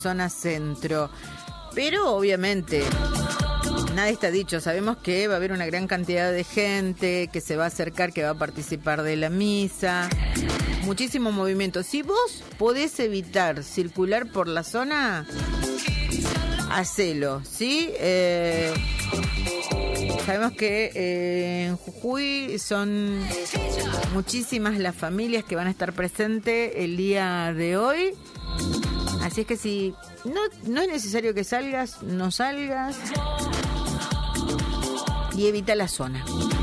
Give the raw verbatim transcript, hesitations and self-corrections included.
zona centro. Pero obviamente nada está dicho, sabemos que va a haber una gran cantidad de gente que se va a acercar, que va a participar de la misa, muchísimo movimiento. Si vos podés evitar circular por la zona, hacelo, ¿sí? Eh, sabemos que eh, en Jujuy son muchísimas las familias que van a estar presentes el día de hoy. Así es que si no, no es necesario que salgas, no salgas y evita la zona.